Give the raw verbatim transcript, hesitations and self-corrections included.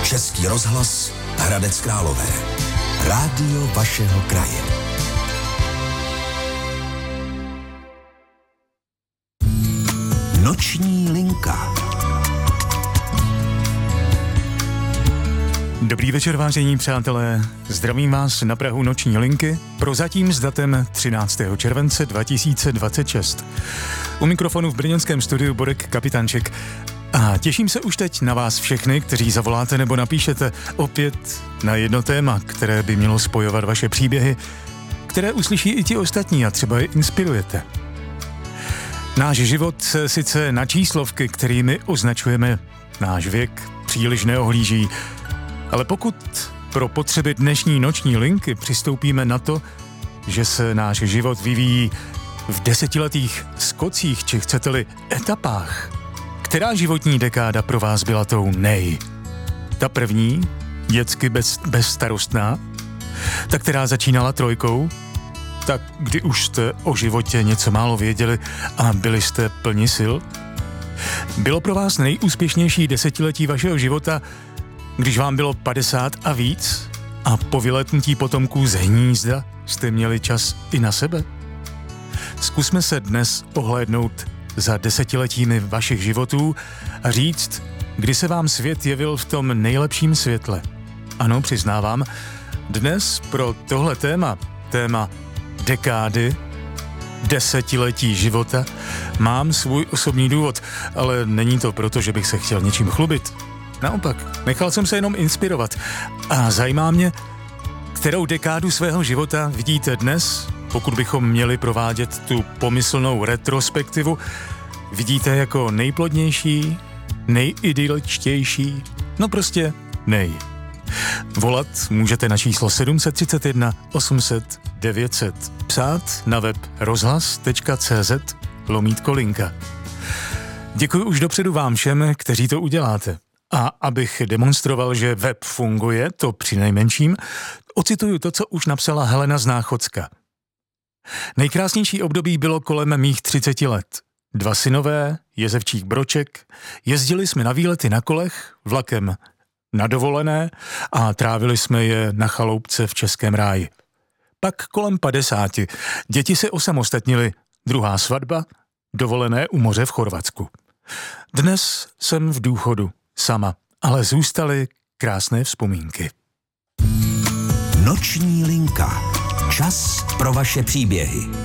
Český rozhlas Hradec Králové. Rádio vašeho kraje. Noční linka. Dobrý večer, vážení přátelé. Zdravím vás na prahu Noční linky, prozatím s datem třináctého července dva tisíce dvacet šest. U mikrofonu v brněnském studiu Borek Kapitanček. A těším se už teď na vás všechny, kteří zavoláte nebo napíšete opět na jedno téma, které by mělo spojovat vaše příběhy, které uslyší i ti ostatní a třeba je inspirujete. Náš život se sice na číslovky, kterými označujeme náš věk, příliš neohlíží, ale pokud pro potřeby dnešní noční linky přistoupíme na to, že se náš život vyvíjí v desetiletých skocích, či chcete-li etapách, která životní dekáda pro vás byla tou nej? Ta první, dětsky bez, bezstarostná, ta, která začínala trojkou, tak kdy už jste o životě něco málo věděli a byli jste plni sil? Bylo pro vás nejúspěšnější desetiletí vašeho života, když vám bylo padesát a víc a po vyletnutí potomků z hnízda jste měli čas i na sebe? Zkusme se dnes ohlédnout za desetiletími vašich životů a říct, kdy se vám svět jevil v tom nejlepším světle. Ano, přiznávám, dnes pro tohle téma, téma dekády, desetiletí života, mám svůj osobní důvod, ale není to proto, že bych se chtěl něčím chlubit. Naopak, nechal jsem se jenom inspirovat a zajímá mě, kterou dekádu svého života vidíte dnes, pokud bychom měli provádět tu pomyslnou retrospektivu, vidíte jako nejplodnější, nejidyličtější, no prostě nej. Volat můžete na číslo sedm set třicet jedna osm set devět set, psát na web rozhlas tečka cé zet lomítko linka. Děkuji už dopředu vám všem, kteří to uděláte. A abych demonstroval, že web funguje, to přinejmenším, ocituju to, co už napsala Helena z Náchodska. Nejkrásnější období bylo kolem mých třiceti let. Dva synové, jezevčík Broček, jezdili jsme na výlety na kolech, vlakem na dovolené a trávili jsme je na chaloupce v Českém ráji. Pak kolem padesáti děti se osamostatnily, druhá svatba, dovolené u moře v Chorvatsku. Dnes jsem v důchodu, sama, ale zůstaly krásné vzpomínky. Noční linka. Čas pro vaše příběhy.